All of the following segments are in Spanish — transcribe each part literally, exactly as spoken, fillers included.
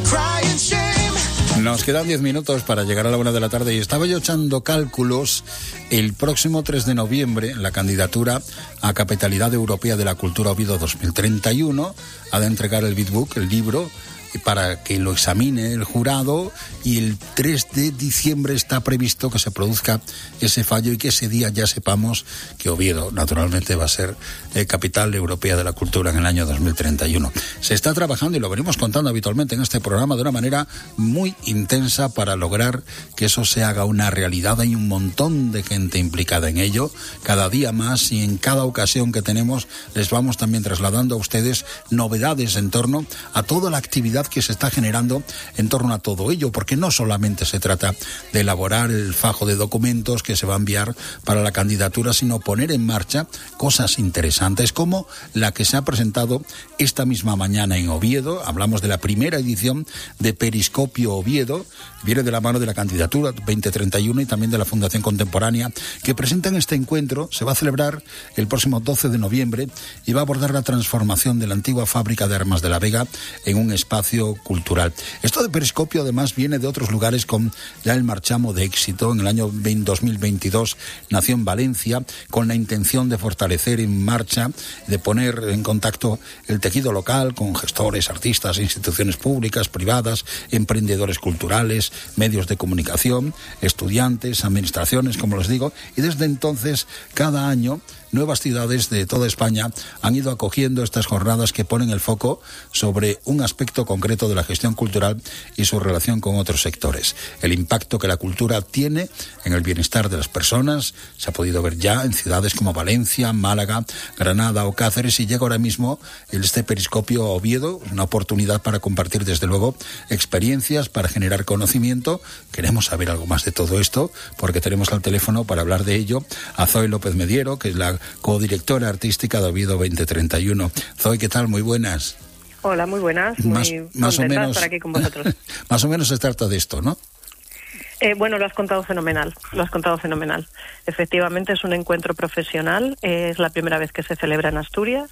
Nos quedan diez minutos para llegar a la una de la tarde y estaba yo echando cálculos. El próximo tres de noviembre, la candidatura a Capitalidad Europea de la Cultura Oviedo dos mil treinta y uno ha de entregar el Big Book, el libro, para que lo examine el jurado, y el tres de diciembre está previsto que se produzca ese fallo y que ese día ya sepamos que Oviedo naturalmente va a ser eh, capital europea de la cultura en el año dos mil treinta y uno. Se está trabajando, y lo venimos contando habitualmente en este programa, de una manera muy intensa para lograr que eso se haga una realidad. Hay un montón de gente implicada en ello, cada día más, y en cada ocasión que tenemos les vamos también trasladando a ustedes novedades en torno a toda la actividad que se está generando en torno a todo ello, porque no solamente se trata de elaborar el fajo de documentos que se va a enviar para la candidatura, sino poner en marcha cosas interesantes como la que se ha presentado esta misma mañana en Oviedo. Hablamos de la primera edición de Periscopio Oviedo, viene de la mano de la candidatura veinte treinta y uno y también de la Fundación Contemporánea, que presentan este encuentro. Se va a celebrar el próximo doce de noviembre y va a abordar la transformación de la antigua fábrica de armas de La Vega en un espacio cultural. Esto de Periscopio además viene de otros lugares, con ya el marchamo de éxito. En el año dos mil veintidós nació en Valencia con la intención de fortalecer en marcha, de poner en contacto el tejido local con gestores, artistas, instituciones públicas, privadas, emprendedores culturales, medios de comunicación, estudiantes, administraciones, como les digo, y desde entonces cada año nuevas ciudades de toda España han ido acogiendo estas jornadas que ponen el foco sobre un aspecto concreto de la gestión cultural y su relación con otros sectores. El impacto que la cultura tiene en el bienestar de las personas se ha podido ver ya en ciudades como Valencia, Málaga, Granada o Cáceres, y llega ahora mismo este Periscopio a Oviedo, una oportunidad para compartir desde luego experiencias, para generar conocimiento. Queremos saber algo más de todo esto, porque tenemos al teléfono para hablar de ello a Zoe López Mediero, que es la codirectora artística de Oviedo veinte treinta y uno. Zoe, ¿qué tal? Muy buenas. Hola, muy buenas. Muy más, más o menos estar aquí con vosotros. Más o menos se trata de esto, ¿no? Eh, bueno, lo has contado fenomenal, lo has contado fenomenal. Efectivamente es un encuentro profesional, eh, es la primera vez que se celebra en Asturias,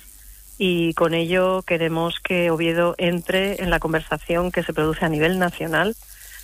y con ello queremos que Oviedo entre en la conversación que se produce a nivel nacional,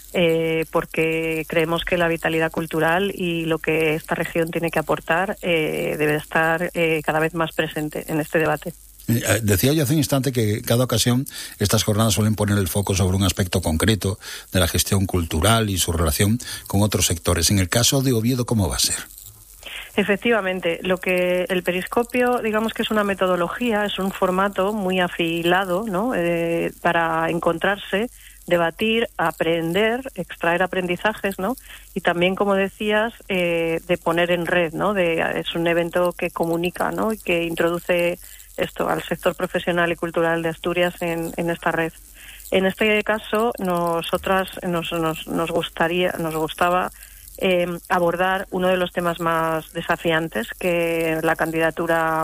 eh, porque creemos que la vitalidad cultural y lo que esta región tiene que aportar eh, debe estar eh, cada vez más presente en este debate. Decía yo hace un instante que cada ocasión estas jornadas suelen poner el foco sobre un aspecto concreto de la gestión cultural y su relación con otros sectores. En el caso de Oviedo, ¿cómo va a ser? Efectivamente, lo que el Periscopio, digamos que es una metodología, es un formato muy afilado, ¿no? Eh, para encontrarse, debatir, aprender, extraer aprendizajes, ¿no? Y también, como decías, eh, de poner en red, ¿no? De, es un evento que comunica, ¿no? Y que introduce esto al sector profesional y cultural de Asturias en, en esta red. En este caso, nosotras nos, nos, nos gustaría, nos gustaba eh, abordar uno de los temas más desafiantes que la candidatura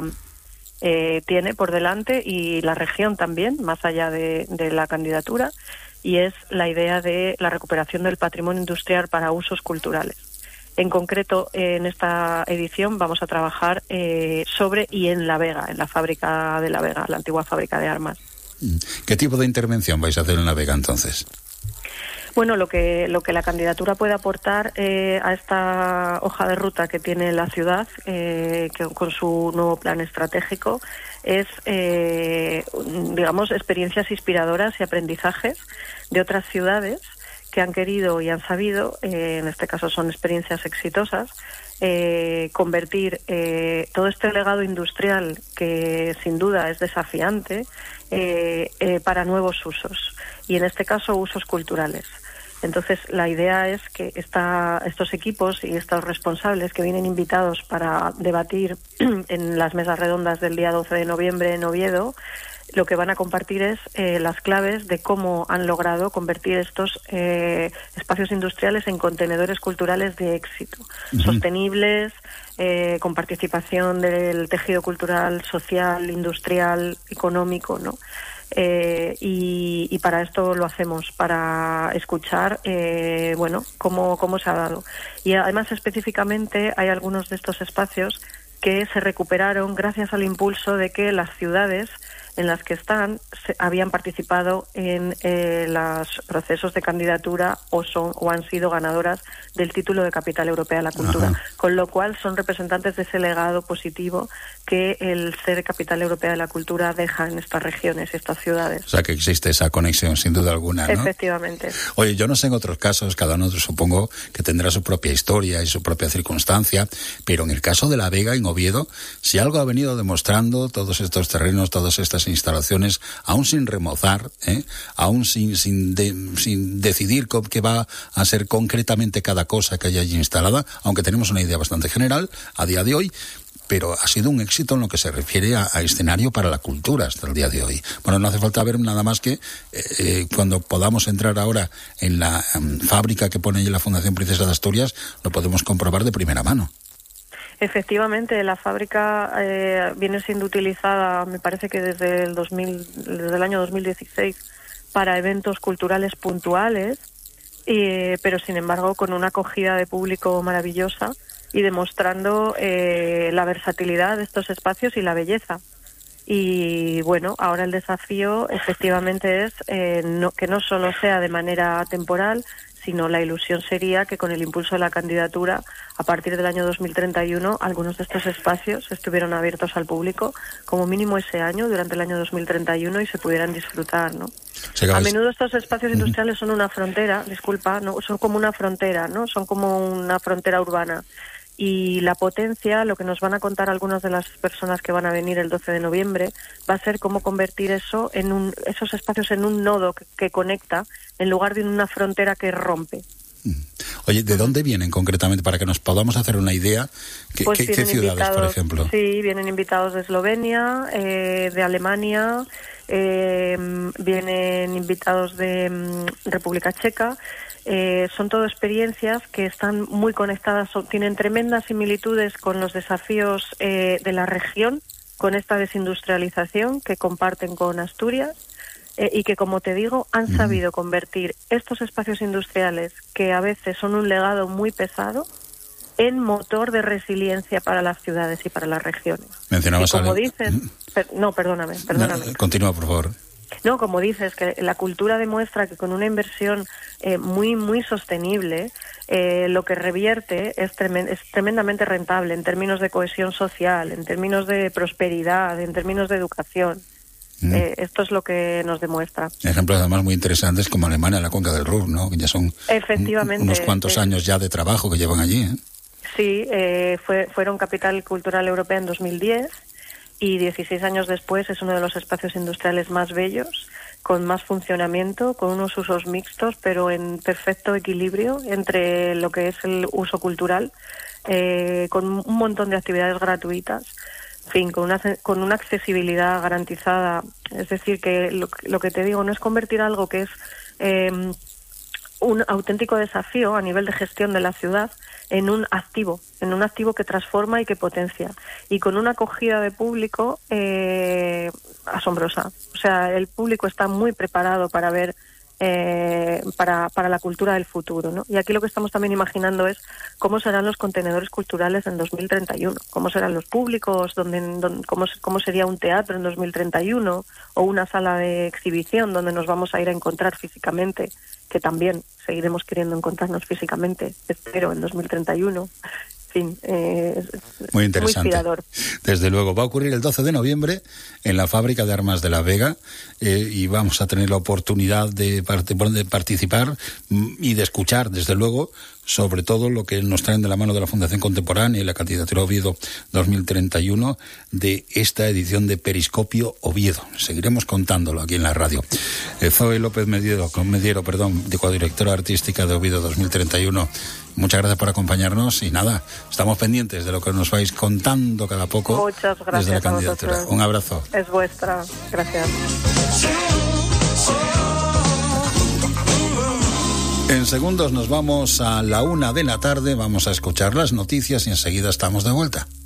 eh, tiene por delante, y la región también, más allá de, de la candidatura, y es la idea de la recuperación del patrimonio industrial para usos culturales. En concreto, en esta edición vamos a trabajar eh, sobre y en La Vega, en la fábrica de La Vega, la antigua fábrica de armas. ¿Qué tipo de intervención vais a hacer en La Vega entonces? Bueno, lo que lo que la candidatura puede aportar eh, a esta hoja de ruta que tiene la ciudad, eh, que, con su nuevo plan estratégico, es, eh, digamos, experiencias inspiradoras y aprendizajes de otras ciudades que han querido y han sabido, eh, en este caso son experiencias exitosas, eh, convertir eh, todo este legado industrial, que sin duda es desafiante, eh, eh, para nuevos usos, y en este caso usos culturales. Entonces, la idea es que esta, estos equipos y estos responsables que vienen invitados para debatir en las mesas redondas del día doce de noviembre en Oviedo, lo que van a compartir es eh, las claves de cómo han logrado convertir estos eh, espacios industriales en contenedores culturales de éxito, uh-huh. sostenibles, eh, con participación del tejido cultural, social, industrial, económico, ¿no? Eh, y, y para esto lo hacemos, para escuchar, eh, bueno, cómo, cómo se ha dado. Y además, específicamente, hay algunos de estos espacios que se recuperaron gracias al impulso de que las ciudades en las que están se, habían participado en eh, los procesos de candidatura o son o han sido ganadoras del título de Capital Europea de la Cultura. Ajá. Con lo cual son representantes de ese legado positivo que el ser Capital Europea de la Cultura deja en estas regiones, estas ciudades. O sea que existe esa conexión, sin duda alguna, ¿no? Efectivamente. Oye, yo no sé en otros casos, cada uno supongo que tendrá su propia historia y su propia circunstancia, pero en el caso de La Vega, en Oviedo, si algo ha venido demostrando todos estos terrenos, todas estas instalaciones, aún sin remozar, ¿eh? aún sin sin, de, sin decidir qué va a ser concretamente cada cosa que haya allí instalada, aunque tenemos una idea bastante general a día de hoy, pero ha sido un éxito en lo que se refiere a, a escenario para la cultura hasta el día de hoy. Bueno, no hace falta ver nada más que eh, cuando podamos entrar ahora en la um, fábrica que pone allí la Fundación Princesa de Asturias, lo podemos comprobar de primera mano. Efectivamente, la fábrica eh, viene siendo utilizada, me parece que desde el dos mil, desde el año dos mil dieciséis, para eventos culturales puntuales, eh, pero sin embargo con una acogida de público maravillosa y demostrando eh, la versatilidad de estos espacios y la belleza. Y bueno, ahora el desafío efectivamente es eh, no, que no solo sea de manera temporal, sino la ilusión sería que con el impulso de la candidatura, a partir del año dos mil treinta y uno, algunos de estos espacios estuvieran abiertos al público, como mínimo ese año, durante el año dos mil treinta y uno, y se pudieran disfrutar, ¿no? Sí, a menudo estos espacios industriales son una frontera, disculpa, no, son como una frontera, ¿no? Son como una frontera urbana. Y la potencia, lo que nos van a contar algunas de las personas que van a venir el doce de noviembre, va a ser cómo convertir eso en un, esos espacios en un nodo que, que conecta, en lugar de una frontera que rompe. Oye, ¿de dónde vienen concretamente para que nos podamos hacer una idea? ¿Qué, pues ¿qué, ¿qué ciudades, por ejemplo? Sí, vienen invitados de Eslovenia, eh, de Alemania, eh, vienen invitados de um, República Checa. Eh, son todo experiencias que están muy conectadas, son, tienen tremendas similitudes con los desafíos eh, de la región, con esta desindustrialización que comparten con Asturias eh, y que, como te digo, han mm. sabido convertir estos espacios industriales, que a veces son un legado muy pesado, en motor de resiliencia para las ciudades y para las regiones. Mencionabas y como Ale... dices, per, no, perdóname, perdóname. No, continúa, por favor. No, como dices, que la cultura demuestra que con una inversión eh, muy, muy sostenible, eh, lo que revierte es, tremen- es tremendamente rentable en términos de cohesión social, en términos de prosperidad, en términos de educación. Mm. Eh, esto es lo que nos demuestra. Ejemplos además muy interesantes como Alemania, la cuenca del Ruhr, ¿no? Que ya son Efectivamente, unos cuantos eh, años ya de trabajo que llevan allí, ¿eh? Sí, eh, fue, fueron Capital Cultural Europea en dos mil diez. Y dieciséis años después es uno de los espacios industriales más bellos, con más funcionamiento, con unos usos mixtos, pero en perfecto equilibrio entre lo que es el uso cultural, eh, con un montón de actividades gratuitas, en fin, con una, con una accesibilidad garantizada. Es decir, que lo, lo que te digo no es convertir algo que es eh, un auténtico desafío a nivel de gestión de la ciudad en un activo, en un activo que transforma y que potencia, y con una acogida de público eh, asombrosa. O sea, el público está muy preparado para ver eh, para, para la cultura del futuro, ¿no? Y aquí lo que estamos también imaginando es cómo serán los contenedores culturales en dos mil treinta y uno, cómo serán los públicos, donde, donde, cómo, cómo sería un teatro en dos mil treinta y uno, o una sala de exhibición donde nos vamos a ir a encontrar físicamente, que también seguiremos queriendo encontrarnos físicamente, espero, en dos mil treinta y uno. fin, eh, muy interesante. Muy inspirador. Desde luego, va a ocurrir el doce de noviembre en la Fábrica de Armas de La Vega, eh, y vamos a tener la oportunidad de, part- de participar y de escuchar, desde luego, sobre todo lo que nos traen de la mano de la Fundación Contemporánea y la candidatura Oviedo dos mil treinta y uno de esta edición de Periscopio Oviedo. Seguiremos contándolo aquí en la radio. Eh, Zoe López Mediero, Mediero, perdón, de codirectora artística de Oviedo dos mil treinta y uno. Muchas gracias por acompañarnos y nada, estamos pendientes de lo que nos vais contando cada poco. Muchas gracias desde la candidatura. Un abrazo. Es vuestra. Gracias. En segundos nos vamos a la una de la tarde, vamos a escuchar las noticias y enseguida estamos de vuelta.